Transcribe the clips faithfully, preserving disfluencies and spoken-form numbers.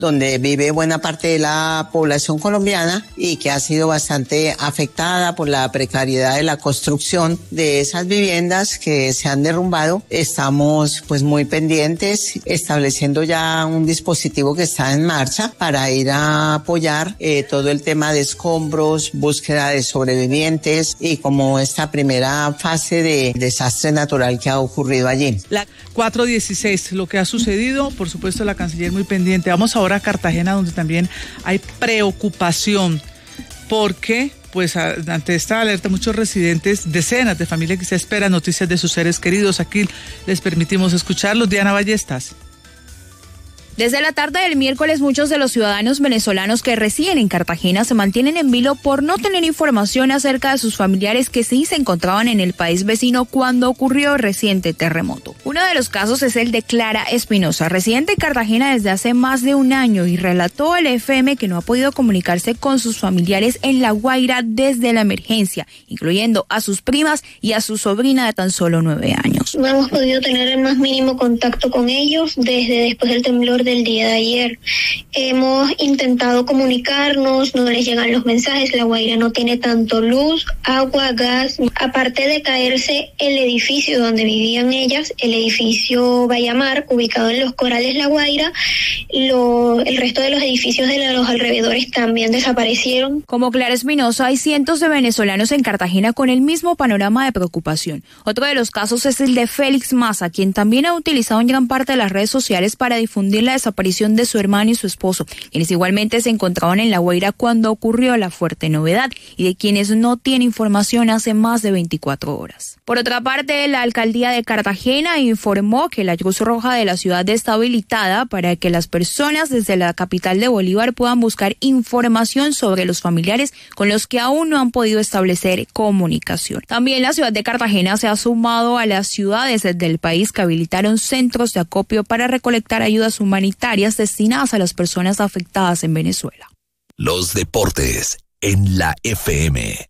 donde vive buena parte de la población colombiana y que ha sido bastante afectada por la precariedad de la construcción de esas viviendas que se han derrumbado. Estamos pues muy pendientes, estableciendo ya un dispositivo que está en marcha para ir a apoyar eh, todo el tema de escombros, búsqueda de sobrevivientes y como esta primera fase de desastre natural que ha ocurrido allí. La cuatro dieciséis, lo que ha sucedido, por supuesto la canciller muy pendiente. Vamos ahora a Cartagena, donde también hay preocupación porque pues ante esta alerta muchos residentes, decenas de familias que se esperan noticias de sus seres queridos. Aquí les permitimos escucharlos. Diana Ballestas. Desde la tarde del miércoles, muchos de los ciudadanos venezolanos que residen en Cartagena se mantienen en vilo por no tener información acerca de sus familiares que sí se encontraban en el país vecino cuando ocurrió el reciente terremoto. Uno de los casos es el de Clara Espinosa, residente en Cartagena desde hace más de un año, y relató al F M que no ha podido comunicarse con sus familiares en La Guaira desde la emergencia, incluyendo a sus primas y a su sobrina de tan solo nueve años. No hemos podido tener el más mínimo contacto con ellos desde después del temblor del día de ayer. Hemos intentado comunicarnos, no les llegan los mensajes. La Guaira no tiene tanto luz, agua, gas. Aparte de caerse el edificio donde vivían ellas, el edificio Vallamar, ubicado en los Corales La Guaira, lo, el resto de los edificios de los alrededores también desaparecieron. Como Clara Espinosa, hay cientos de venezolanos en Cartagena con el mismo panorama de preocupación. Otro de los casos es el de Félix Maza, quien también ha utilizado en gran parte de las redes sociales para difundir la desaparición de su hermano y su esposo, quienes igualmente se encontraban en La Guaira cuando ocurrió la fuerte novedad, y de quienes no tiene información hace más de veinticuatro horas. Por otra parte, la alcaldía de Cartagena informó que la Cruz Roja de la ciudad está habilitada para que las personas desde la capital de Bolívar puedan buscar información sobre los familiares con los que aún no han podido establecer comunicación. También la ciudad de Cartagena se ha sumado a las ciudades del país que habilitaron centros de acopio para recolectar ayudas humanitarias destinadas a las personas afectadas en Venezuela. Los deportes en la F M.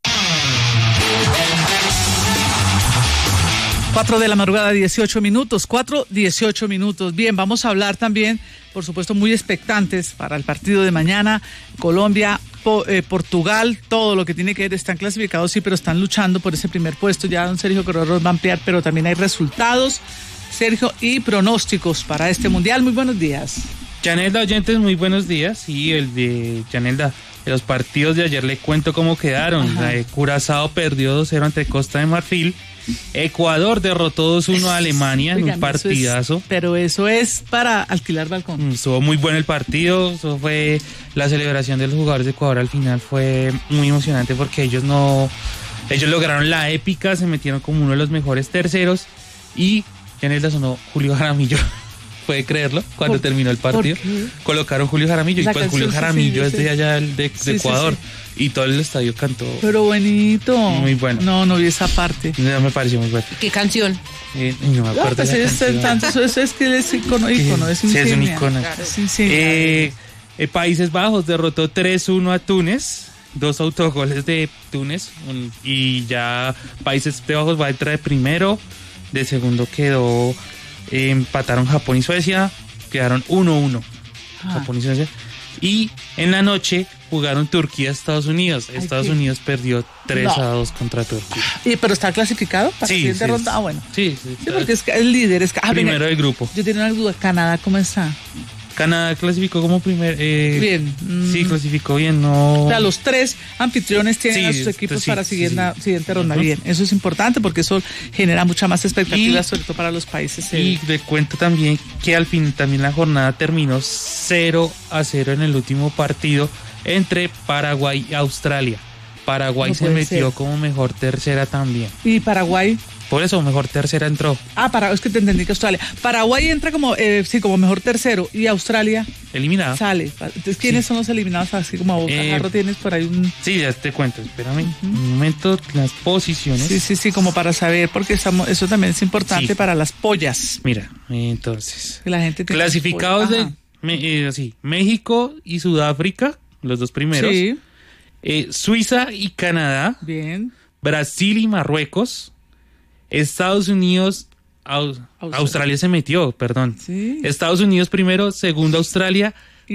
Cuatro de la madrugada, dieciocho minutos, cuatro, dieciocho minutos. Bien, vamos a hablar también, por supuesto, muy expectantes para el partido de mañana. Colombia, po, eh, Portugal, todo lo que tiene que ver, están clasificados, sí, pero están luchando por ese primer puesto. Ya don Sergio Corredor va a ampliar, pero también hay resultados, Sergio, y pronósticos para este mundial. Muy buenos días. Yanelda, oyentes, muy buenos días. Y el de Yanelda, de los partidos de ayer le cuento cómo quedaron. Eh, Curazao perdió dos cero ante Costa de Marfil. Ecuador derrotó dos uno a Alemania. Oigan, en un partidazo. Eso es, pero eso es para alquilar balcón. Estuvo muy bueno el partido. Eso fue la celebración de los jugadores de Ecuador al final. Fue muy emocionante porque ellos no... Ellos lograron la épica, se metieron como uno de los mejores terceros. Y en el sonó Julio Jaramillo. ¿Puede creerlo? Cuando terminó el partido, colocaron Julio Jaramillo. La y pues Julio Jaramillo sí, sí, es de allá de, de sí, Ecuador. Sí, sí. Y todo el estadio cantó. Pero bonito. Muy bueno. No, no vi esa parte. No, me pareció muy bueno. ¿Qué canción? Eh, no me acuerdo. No, pues de la es, canción. Tanto, eso, eso es que él es icono, icono es insignia. Sí, es un icono. Claro, es insignia. Eh, eh, Países Bajos derrotó tres uno a Túnez. Dos autogoles de Túnez. Un, y ya Países Bajos va a entrar de primero. De segundo quedó... Eh, empataron Japón y Suecia, quedaron uno uno. Ah. Japón y Suecia. Y en la noche jugaron Turquía Estados Unidos. Ay, Estados ¿qué? Unidos perdió tres a dos contra Turquía. ¿Y pero está clasificado para sí, la siguiente sí, ronda? Ah, bueno. Sí, sí. Sí, porque es el líder es ah, primero mira, del grupo. Yo tengo una duda, ¿Canadá cómo está? Canadá clasificó como primer... Eh, bien. Mm. Sí, clasificó bien, no... O sea, los tres anfitriones tienen sí, a sus equipos sí, para sí, seguir sí, la siguiente ronda. Uh-huh. Bien, eso es importante porque eso genera mucha más expectativa, y, sobre todo para los países. Eh. Y le cuento también que al fin también la jornada terminó cero a cero en el último partido entre Paraguay y Australia. Paraguay no se metió ser. como mejor tercera también. ¿Y Paraguay? Por eso, mejor tercera entró. Ah, para, es que te entendí que Australia. Paraguay entra como, eh, sí, como mejor tercero y Australia... Eliminada. Sale. Entonces, ¿quiénes sí. son los eliminados? Así como a bocajarro eh, tienes por ahí un... Sí, ya te cuento, espérame. Uh-huh. Un momento, las posiciones. Sí, sí, sí, como para saber, porque estamos, eso también es importante sí. para las pollas. Mira, entonces... Que la gente clasificados de eh, sí, México y Sudáfrica, los dos primeros. Sí. Eh, Suiza y Canadá. Bien. Brasil y Marruecos. Estados Unidos, Aus- Australia. Australia se metió, perdón. Sí. Estados Unidos primero, segundo Australia,